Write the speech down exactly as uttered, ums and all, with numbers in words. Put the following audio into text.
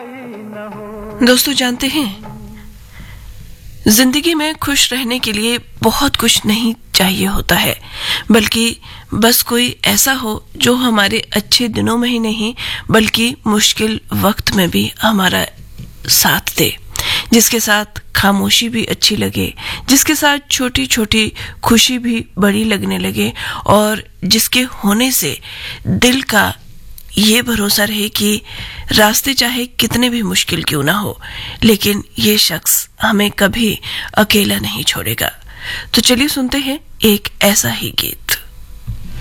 दोस्तों, जानते हैं जिंदगी में खुश रहने के लिए बहुत कुछ नहीं चाहिए होता है, बल्कि बस कोई ऐसा हो जो हमारे अच्छे दिनों में ही नहीं बल्कि मुश्किल वक्त में भी हमारा साथ दे, जिसके साथ खामोशी भी अच्छी लगे, जिसके साथ छोटी छोटी खुशी भी बड़ी लगने लगे और जिसके होने से दिल का ये भरोसा रहे कि रास्ते चाहे कितने भी मुश्किल क्यों ना हो, लेकिन ये शख्स हमें कभी अकेला नहीं छोड़ेगा। तो चलिए सुनते हैं एक ऐसा ही गीत।